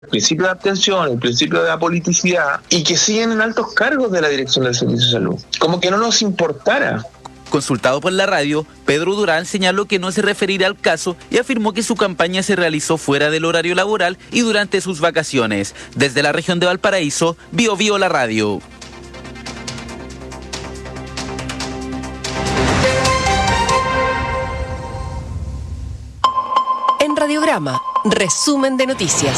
El principio de abstención, el principio de apoliticidad, y que siguen en altos cargos de la Dirección del Servicio de Salud. Como que no nos importara. Consultado por la radio, Pedro Durán señaló que no se referirá al caso y afirmó que su campaña se realizó fuera del horario laboral y durante sus vacaciones. Desde la región de Valparaíso, Bio Bio la radio. En Radiograma, resumen de noticias.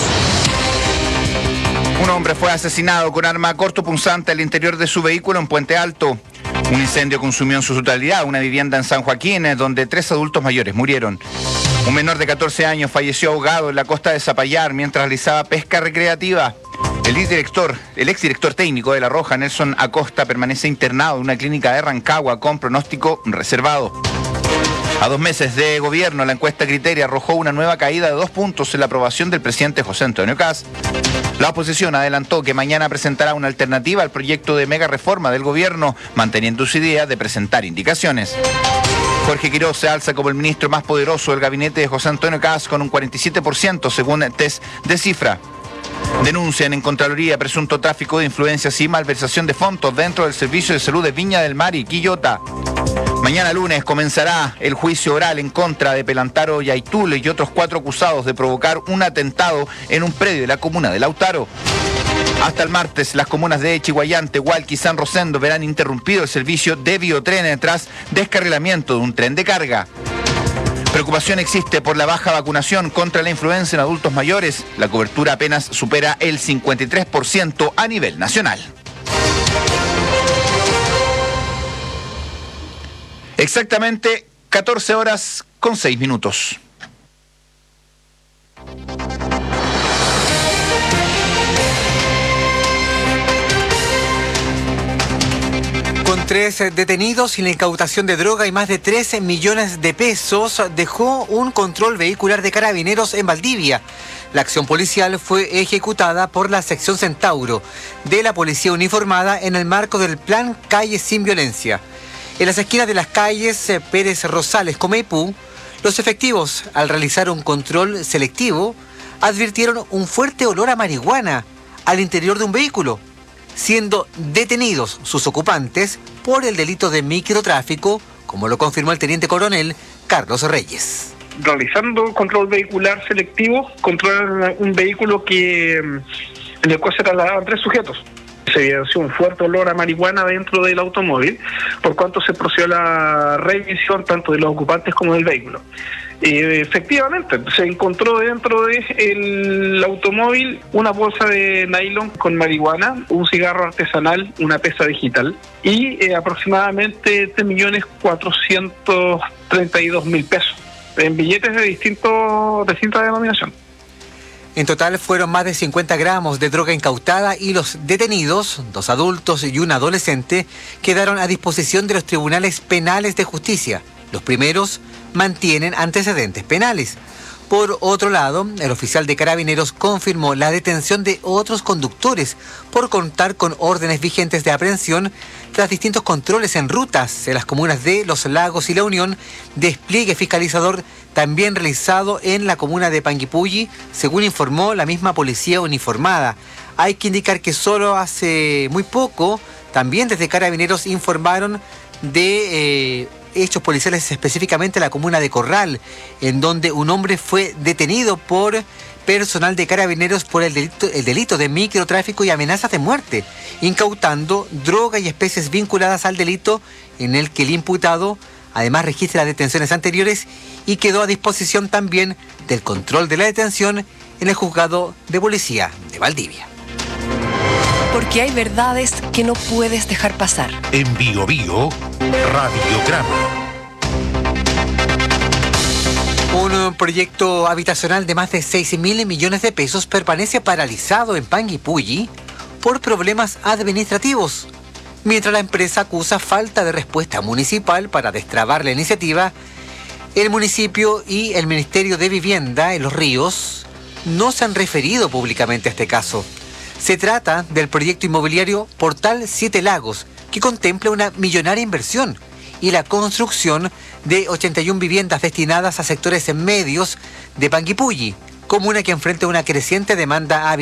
Un hombre fue asesinado con arma cortopunzante al interior de su vehículo en Puente Alto. Un incendio consumió en su totalidad una vivienda en San Joaquín, donde 3 adultos mayores murieron. Un menor de 14 años falleció ahogado en la costa de Zapallar mientras realizaba pesca recreativa. El exdirector técnico de La Roja, Nelson Acosta, permanece internado en una clínica de Rancagua con pronóstico reservado. A 2 meses de gobierno, la encuesta Criteria arrojó una nueva caída de 2 puntos en la aprobación del presidente José Antonio Kast. La oposición adelantó que mañana presentará una alternativa al proyecto de mega reforma del gobierno, manteniendo su idea de presentar indicaciones. Jorge Quiroz se alza como el ministro más poderoso del gabinete de José Antonio Kast con un 47% según test de cifra. Denuncian en Contraloría presunto tráfico de influencias y malversación de fondos dentro del Servicio de Salud de Viña del Mar y Quillota. Mañana lunes comenzará el juicio oral en contra de Pelantaro Yaitul y otros 4 acusados de provocar un atentado en un predio de la comuna de Lautaro. Hasta el martes, las comunas de Chiguayante, Hualqui y San Rosendo verán interrumpido el servicio de biotrenes tras descarrilamiento de un tren de carga. Preocupación existe por la baja vacunación contra la influenza en adultos mayores. La cobertura apenas supera el 53% a nivel nacional. Exactamente 14 horas con 6 minutos. Con 3 detenidos y la incautación de droga y más de 13 millones de pesos, dejó un control vehicular de Carabineros en Valdivia. La acción policial fue ejecutada por la sección Centauro de la Policía Uniformada en el marco del Plan Calles Sin Violencia. En las esquinas de las calles Pérez Rosales, Comaipú, los efectivos, al realizar un control selectivo, advirtieron un fuerte olor a marihuana al interior de un vehículo, siendo detenidos sus ocupantes por el delito de microtráfico, como lo confirmó el teniente coronel Carlos Reyes. Realizando control vehicular selectivo, controlaron un vehículo en el cual se trasladaban 3 sujetos. Se evidenció un fuerte olor a marihuana dentro del automóvil, por cuanto se procedió la revisión tanto de los ocupantes como del vehículo. Efectivamente, se encontró dentro del automóvil una bolsa de nylon con marihuana, un cigarro artesanal, una pesa digital y aproximadamente 3.432.000 pesos en billetes de distinta denominación. En total fueron más de 50 gramos de droga incautada y los detenidos, 2 adultos y un adolescente, quedaron a disposición de los tribunales penales de justicia. Los primeros mantienen antecedentes penales. Por otro lado, el oficial de Carabineros confirmó la detención de otros conductores por contar con órdenes vigentes de aprehensión tras distintos controles en rutas en las comunas de Los Lagos y La Unión, despliegue fiscalizador también realizado en la comuna de Panguipulli, según informó la misma policía uniformada. Hay que indicar que solo hace muy poco, también desde Carabineros informaron de hechos policiales específicamente en la comuna de Corral, en donde un hombre fue detenido por personal de Carabineros por el delito de microtráfico y amenazas de muerte, incautando droga y especies vinculadas al delito, en el que el imputado además registra detenciones anteriores y quedó a disposición también del control de la detención en el juzgado de policía de Valdivia. Porque hay verdades que no puedes dejar pasar. En Bio Bio, Radiograma. Un proyecto habitacional de más de 6.000 millones de pesos permanece paralizado en Panguipulli por problemas administrativos. Mientras la empresa acusa falta de respuesta municipal para destrabar la iniciativa, el municipio y el Ministerio de Vivienda en Los Ríos no se han referido públicamente a este caso. Se trata del proyecto inmobiliario Portal Siete Lagos, que contempla una millonaria inversión y la construcción de 81 viviendas destinadas a sectores medios de Panguipulli, comuna que enfrenta una creciente demanda